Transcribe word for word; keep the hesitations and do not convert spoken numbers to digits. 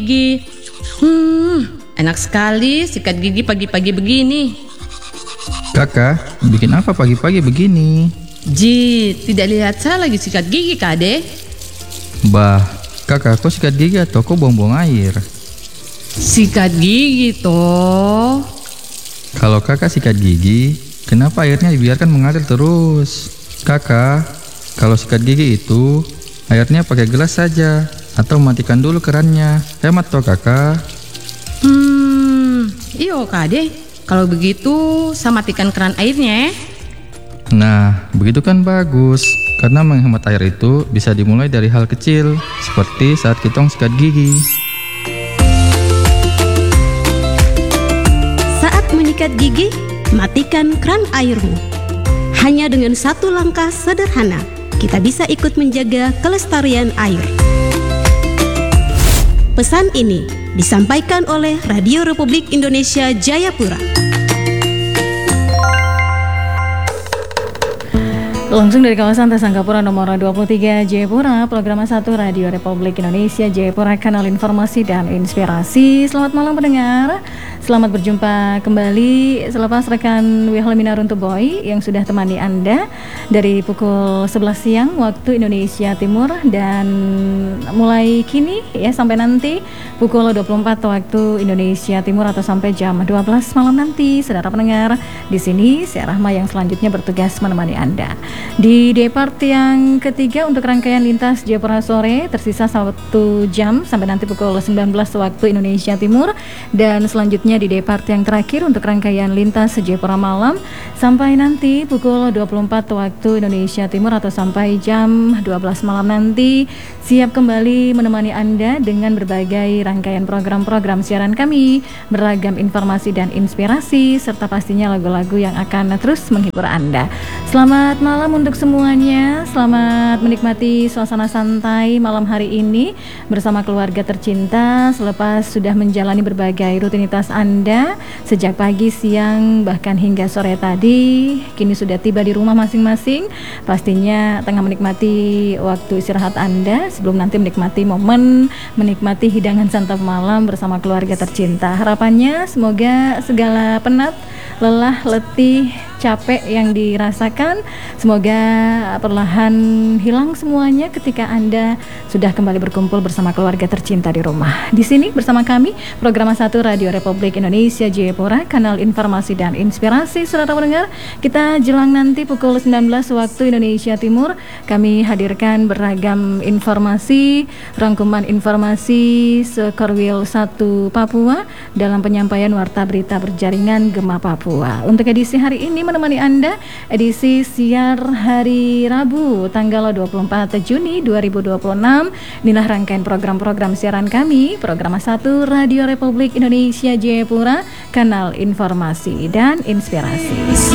gigi. Hmm, enak sekali sikat gigi pagi-pagi begini. Kakak, bikin apa pagi-pagi begini? Ji, tidak lihat saya lagi sikat gigi, Kade. Bah, kakak kok sikat gigi atau kok buang-buang air? Sikat gigi toh. Kalau kakak sikat gigi, kenapa airnya dibiarkan mengalir terus? Kakak, kalau sikat gigi itu, airnya pakai gelas saja, atau matikan dulu kerannya. Hemat toh kakak. Hmm, iyo Kade. Kalau begitu, saya matikan keran airnya. Nah, begitu kan bagus. Karena menghemat air itu bisa dimulai dari hal kecil, seperti saat kita sikat gigi. Saat menyikat gigi, matikan keran airmu. Hanya dengan satu langkah sederhana, kita bisa ikut menjaga kelestarian air. Pesan ini disampaikan oleh Radio Republik Indonesia Jayapura. Langsung dari kawasan Tasangkapura nomor dua puluh tiga Jayapura, program satu Radio Republik Indonesia Jayapura, kanal informasi dan inspirasi. Selamat malam pendengar. Selamat berjumpa kembali selepas rekan Wilhelmina Runtuboy yang sudah temani Anda dari pukul sebelas siang waktu Indonesia Timur, dan mulai kini ya sampai nanti pukul dua puluh empat waktu Indonesia Timur atau sampai jam dua belas malam nanti. Saudara pendengar, di sini saya Rahma yang selanjutnya bertugas menemani Anda. Di depart yang ketiga untuk rangkaian lintas Jayapura sore tersisa satu jam sampai nanti pukul sembilan belas waktu Indonesia Timur, dan selanjutnya di depart yang terakhir untuk rangkaian lintas Jayapura malam sampai nanti pukul dua puluh empat waktu Indonesia Timur atau sampai jam dua belas malam nanti. Siap kembali menemani Anda dengan berbagai rangkaian program-program siaran kami, beragam informasi dan inspirasi, serta pastinya lagu-lagu yang akan terus menghibur Anda. Selamat malam untuk semuanya, selamat menikmati suasana santai malam hari ini bersama keluarga tercinta selepas sudah menjalani berbagai rutinitas Anda sejak pagi, siang, bahkan hingga sore tadi. Kini sudah tiba di rumah masing-masing, pastinya tengah menikmati waktu istirahat Anda sebelum nanti menikmati momen, menikmati hidangan santap malam bersama keluarga tercinta. Harapannya semoga segala penat, lelah, letih, capek yang dirasakan semoga perlahan hilang semuanya ketika Anda sudah kembali berkumpul bersama keluarga tercinta di rumah. Di sini bersama kami program satu Radio Republik Indonesia Jayapura, kanal informasi dan inspirasi. Saudara pendengar, kita jelang nanti pukul sembilan belas waktu Indonesia Timur kami hadirkan beragam informasi, rangkuman informasi Sekorwil satu Papua dalam penyampaian warta berita berjaringan Gema Papua. Untuk edisi hari ini menemani Anda edisi siar hari Rabu tanggal dua puluh empat Juni dua ribu dua puluh enam. Inilah rangkaian program-program siaran kami, program satu Radio Republik Indonesia Jayapura, kanal informasi dan inspirasi.